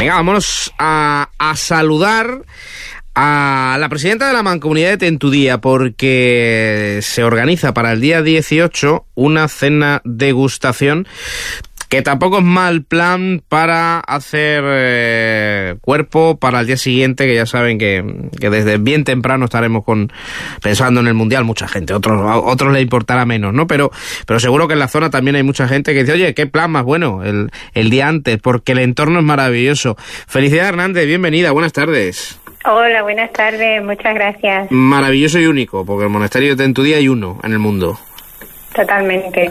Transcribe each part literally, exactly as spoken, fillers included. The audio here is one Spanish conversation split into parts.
Venga, vámonos a, a saludar a la presidenta de la Mancomunidad de Tentudía, porque se organiza para el día dieciocho una cena degustación que tampoco es mal plan para hacer eh, cuerpo para el día siguiente, que ya saben que, que desde bien temprano estaremos con pensando en el Mundial. Mucha gente, otros a otros le importará menos, ¿no? Pero pero seguro que en la zona también hay mucha gente que dice, oye, qué plan más bueno el, el día antes, porque el entorno es maravilloso. Felicidad Hernández, bienvenida, buenas tardes. Hola, buenas tardes, muchas gracias. Maravilloso y único, porque el monasterio de Tentudía hay uno en el mundo. Totalmente.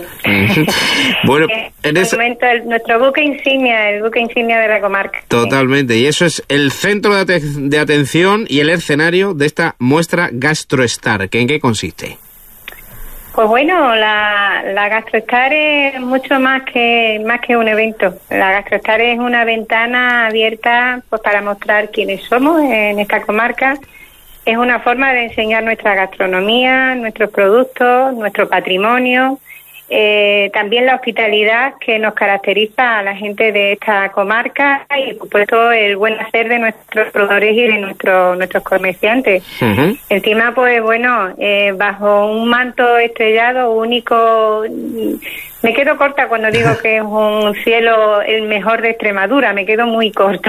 Bueno, en en ese momento el, nuestro buque insignia, el buque insignia de la comarca. Totalmente, y eso es el centro de, ate- de atención y el escenario de esta muestra GastroStar. ¿Que en qué consiste? Pues bueno, la, la GastroStar es mucho más que más que un evento. La GastroStar es una ventana abierta pues para mostrar quiénes somos en esta comarca. Es una forma de enseñar nuestra gastronomía, nuestros productos, nuestro patrimonio, eh, también la hospitalidad que nos caracteriza a la gente de esta comarca y, por supuesto, el buen hacer de nuestros productores y de nuestros nuestros comerciantes. Uh-huh. Encima, pues bueno, eh, bajo un manto estrellado único. Me quedo corta cuando digo que es un cielo el mejor de Extremadura, me quedo muy corta.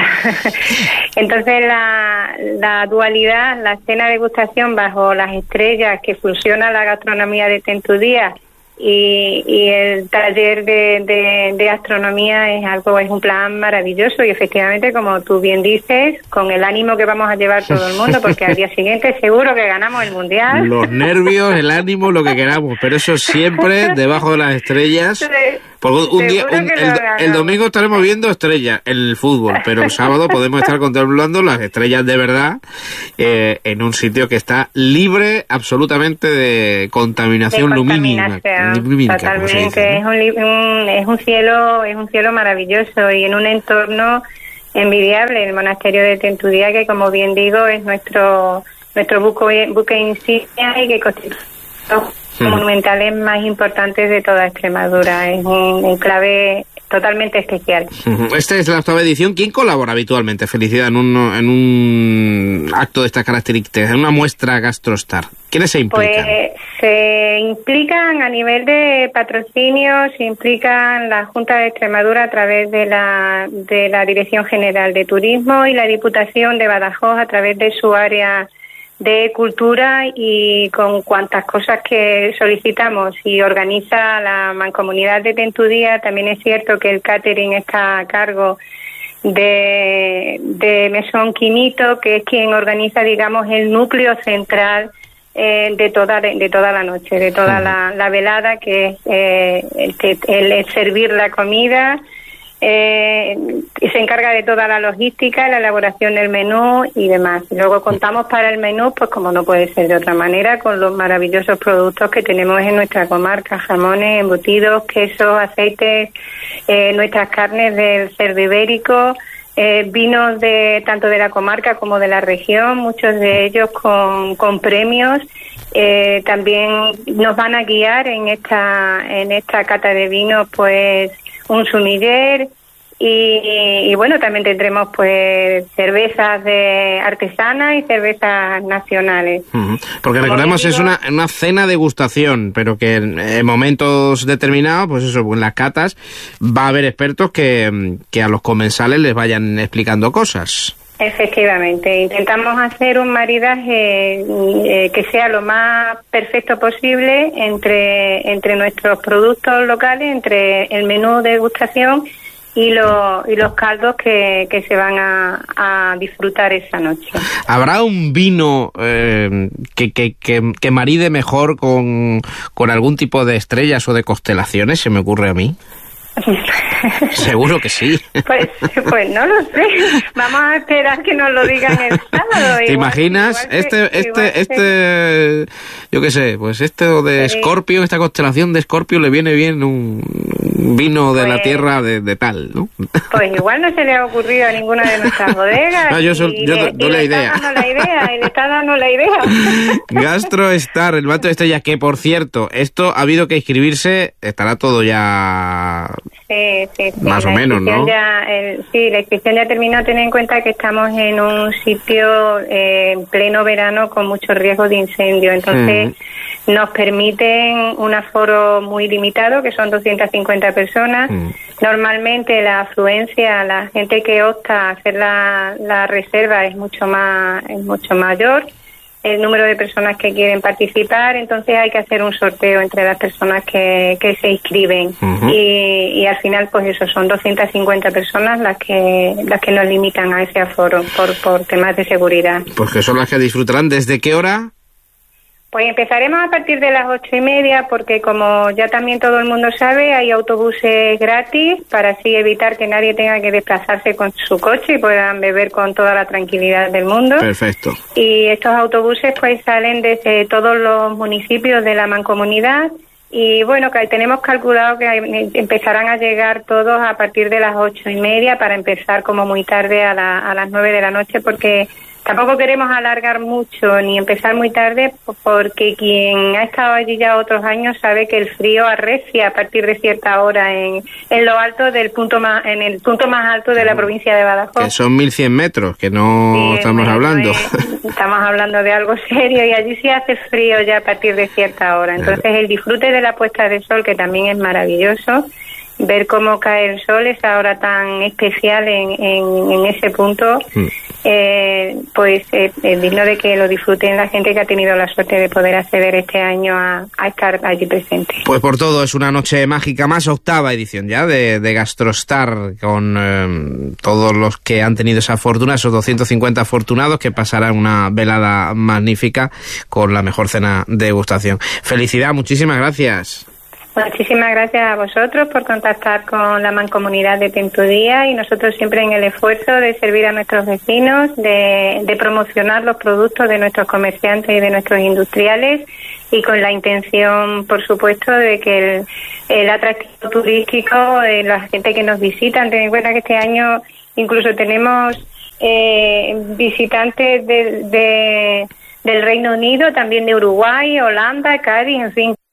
Entonces la, la dualidad, la cena de degustación bajo las estrellas que fusiona la gastronomía de Tentudía y, y el taller de, de, de astronomía es algo, es un plan maravilloso y efectivamente, como tú bien dices, con el ánimo que vamos a llevar todo el mundo, porque al día siguiente seguro que ganamos el Mundial. Los nervios, el ánimo, lo que queramos, pero eso siempre debajo de las estrellas. Sí. Porque un día, un, el, el domingo estaremos viendo estrellas en el fútbol, pero el sábado podemos estar contemplando las estrellas de verdad eh, en un sitio que está libre absolutamente de contaminación, de lumínica. lumínica Totalmente, dice, ¿no? es, un, un, es un cielo, es un cielo maravilloso y en un entorno envidiable, el monasterio de Tentudía, que como bien digo es nuestro nuestro buque, buque insignia y que constituye Hmm. monumentales más importantes de toda Extremadura. Es un enclave totalmente especial. Esta es la octava edición. ¿Quién colabora habitualmente, Felicidad, en un, en un acto de estas características, en una muestra GastroStar? ¿Quiénes se implican? Pues se implican a nivel de patrocinio, se implican la Junta de Extremadura a través de la, de la Dirección General de Turismo y la Diputación de Badajoz a través de su área de cultura y con cuantas cosas que solicitamos y organiza la Mancomunidad de Tentudía. También es cierto que el catering está a cargo de, de Mesón Quinito, que es quien organiza, digamos, el núcleo central eh, de toda de toda la noche, de toda la, la velada, que es eh, el, el, el servir la comida. Eh, se encarga de toda la logística, la elaboración del menú y demás. Luego contamos para el menú, pues como no puede ser de otra manera, con los maravillosos productos que tenemos en nuestra comarca: jamones, embutidos, quesos, aceites, eh, nuestras carnes del cerdo ibérico, eh, vinos de tanto de la comarca como de la región, muchos de ellos con, con premios. Eh, también nos van a guiar en esta en esta cata de vinos, pues un sumiller y, y bueno, también tendremos pues cervezas de artesanas y cervezas nacionales. Uh-huh. Porque como recordemos digo, es una, una cena degustación, pero que en, en momentos determinados, pues eso, en las catas va a haber expertos que, que a los comensales les vayan explicando cosas. Efectivamente, intentamos hacer un maridaje eh, que sea lo más perfecto posible entre entre nuestros productos locales, entre el menú de degustación y, lo, y los caldos que, que se van a, a disfrutar esa noche. ¿Habrá un vino eh, que, que, que, que maride mejor con, con algún tipo de estrellas o de constelaciones? Se me ocurre a mí. Seguro que sí. Pues, pues no lo sé. Vamos a esperar que nos lo digan el sábado. ¿Te igual, imaginas? Igual este, que, este, este, yo qué sé, pues este de Escorpio, esta constelación de Escorpio le viene bien un vino de pues, la tierra de, de tal, ¿no? Pues igual no se le ha ocurrido a ninguna de nuestras bodegas. No, yo, soy, yo doy la idea. Está dando la idea, y le está dando la idea. GastroStar, el manto de estrella, que por cierto, esto ha habido que inscribirse, estará todo ya Sí, sí, sí. Más la o menos, ¿no? Ya, el, sí, la inscripción ya terminó. Ten en cuenta que estamos en un sitio eh, en pleno verano con mucho riesgo de incendio. Entonces, mm. nos permiten un aforo muy limitado, que son doscientas cincuenta personas. Mm. Normalmente la afluencia, la gente que opta a hacer la, la reserva es mucho más, es mucho mayor. El número de personas que quieren participar, entonces hay que hacer un sorteo entre las personas que, que se inscriben. Uh-huh. y, y al final, pues eso, son doscientas cincuenta personas las que las que nos limitan a ese aforo por, por temas de seguridad. Pues que son las que disfrutarán. ¿Desde qué hora? Pues empezaremos a partir de las ocho y media, porque como ya también todo el mundo sabe, hay autobuses gratis para así evitar que nadie tenga que desplazarse con su coche y puedan beber con toda la tranquilidad del mundo. Perfecto. Y estos autobuses pues salen desde todos los municipios de la mancomunidad y bueno, que tenemos calculado que empezarán a llegar todos a partir de las ocho y media para empezar como muy tarde a, la, a las nueve de la noche, porque tampoco queremos alargar mucho ni empezar muy tarde, porque quien ha estado allí ya otros años sabe que el frío arrecia a partir de cierta hora en, en lo alto del punto más, en el punto más alto de la provincia de Badajoz. Que son mil cien metros, que no sí, estamos hablando. Es, estamos hablando de algo serio y allí sí hace frío ya a partir de cierta hora. Entonces claro. El disfrute de la puesta de sol, que también es maravilloso, ver cómo cae el sol, esa hora tan especial en, en, en ese punto, mm. eh, pues eh, es digno de que lo disfruten la gente que ha tenido la suerte de poder acceder este año a, a estar allí presente. Pues por todo es una noche mágica más, octava edición ya de, de Gastrostar, con eh, todos los que han tenido esa fortuna, esos doscientos cincuenta afortunados que pasarán una velada magnífica con la mejor cena de degustación. Felicidad, muchísimas gracias. Muchísimas gracias a vosotros por contactar con la Mancomunidad de Tentudía y nosotros siempre en el esfuerzo de servir a nuestros vecinos, de, de promocionar los productos de nuestros comerciantes y de nuestros industriales y con la intención, por supuesto, de que el, el atractivo turístico, eh, la gente que nos visita, ten en cuenta que este año incluso tenemos eh, visitantes de, de, del Reino Unido, también de Uruguay, Holanda, Cádiz, en fin.